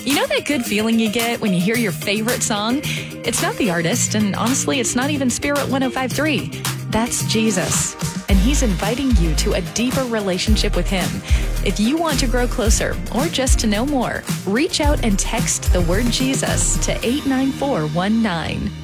You know that good feeling you get when you hear your favorite song? It's not the artist, and honestly, it's not even Spirit 105.3. That's Jesus. And He's inviting you to a deeper relationship with Him. If you want to grow closer or just to know more, reach out and text the word Jesus to 89419.